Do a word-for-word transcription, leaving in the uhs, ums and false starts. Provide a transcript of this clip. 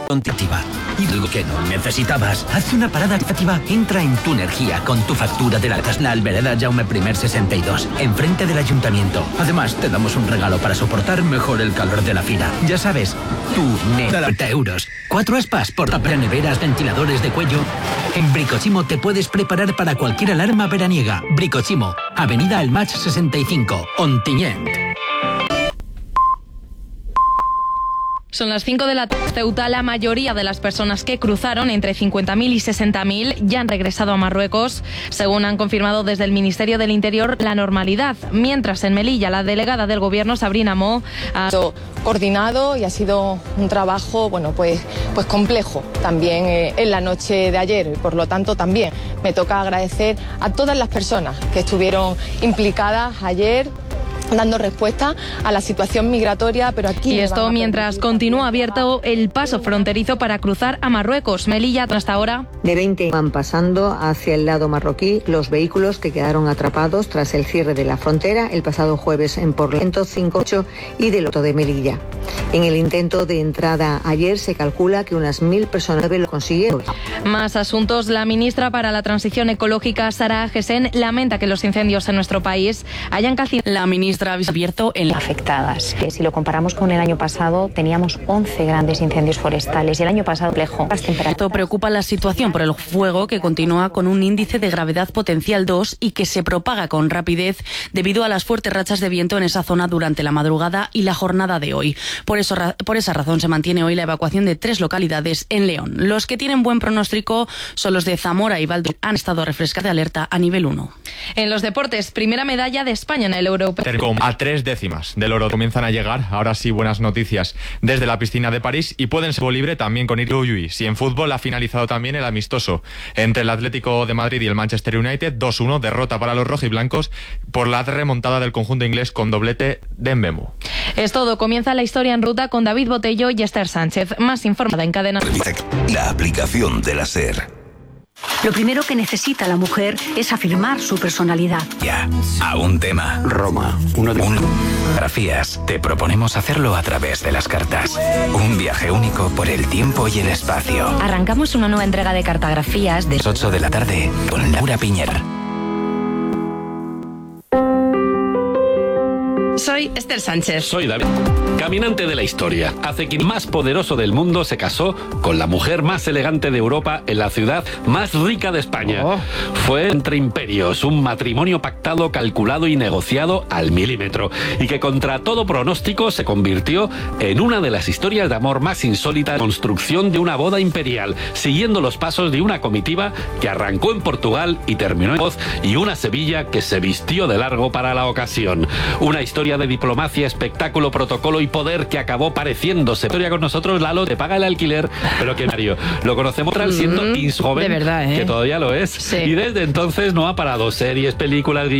Contitiva. Y algo que no necesitabas. Haz una parada activa. Entra en Tu Energía con tu factura de la Casnal Vereda Jaume I sesenta y dos, enfrente del ayuntamiento. Además, te damos un regalo para soportar mejor el calor de la fila. Ya sabes, Tu treinta euros. Cuatro aspas, portapaneveras, neveras, ventiladores de cuello. En Bricochimo te puedes preparar para cualquier alarma veraniega. Bricochimo, Avenida Almach sesenta y cinco, Ontinyent. Son las cinco de la tarde. Ceuta, la mayoría de las personas que cruzaron, entre cincuenta mil y sesenta mil, ya han regresado a Marruecos, según han confirmado desde el Ministerio del Interior la normalidad. Mientras en Melilla, la delegada del Gobierno, Sabrina Mo, ha sido coordinado y ha sido un trabajo, bueno, pues, pues complejo también eh, en la noche de ayer. Por lo tanto, también me toca agradecer a todas las personas que estuvieron implicadas ayer, dando respuesta a la situación migratoria, pero aquí... Y esto mientras continúa abierto el paso fronterizo para cruzar a Marruecos. Melilla, hasta ahora... De veinte van pasando hacia el lado marroquí los vehículos que quedaron atrapados tras el cierre de la frontera el pasado jueves en Porlento cinco ocho y del Loto de Melilla. En el intento de entrada ayer se calcula que unas mil personas lo consiguieron. Más asuntos. La ministra para la Transición Ecológica, Sara Agesen, lamenta que los incendios en nuestro país hayan calcinado. La ministra ha abierto en afectadas. Si lo comparamos con el año pasado, teníamos once grandes incendios forestales y el año pasado lejos. Esto preocupa la situación por el fuego, que continúa con un índice de gravedad potencial dos y que se propaga con rapidez debido a las fuertes rachas de viento en esa zona durante la madrugada y la jornada de hoy. Por eso, por esa razón se mantiene hoy la evacuación de tres localidades en León. Los que tienen buen pronóstico son los de Zamora y Valdo. Han estado refrescados de alerta a nivel uno. En los deportes, primera medalla de España en el Europeo. A tres décimas del oro comienzan a llegar, ahora sí, buenas noticias, desde la piscina de París, y pueden ser libre también con Iriuyuis. Y en fútbol ha finalizado también el amistoso entre el Atlético de Madrid y el Manchester United, dos uno, derrota para los rojiblancos por la remontada del conjunto inglés con doblete de Mbemu. Es todo, comienza la historia en ruta con David Botello y Esther Sánchez. Más informada en cadena. La aplicación de la SER. Lo primero que necesita la mujer es afirmar su personalidad. Ya, a un tema. Roma, uno de uno. Fotografías. Te proponemos hacerlo a través de las cartas. Un viaje único por el tiempo y el espacio. Arrancamos una nueva entrega de cartografías de las ocho de la tarde con Laura Piñer. Soy Esther Sánchez. Soy David, caminante de la historia. Hace que el más poderoso del mundo se casó con la mujer más elegante de Europa en la ciudad más rica de España. Oh. Fue entre imperios, un matrimonio pactado, calculado y negociado al milímetro, y que contra todo pronóstico se convirtió en una de las historias de amor más insólitas, construcción de una boda imperial, siguiendo los pasos de una comitiva que arrancó en Portugal y terminó en Voz, y una Sevilla que se vistió de largo para la ocasión. Una historia de diplomacia, espectáculo, protocolo y poder que acabó pareciéndose. Historia con nosotros, Lalo, te paga el alquiler, pero que Mario lo conocemos siendo mm, joven, de verdad, ¿eh? Que todavía lo es. Sí. Y desde entonces no ha parado. Series, películas,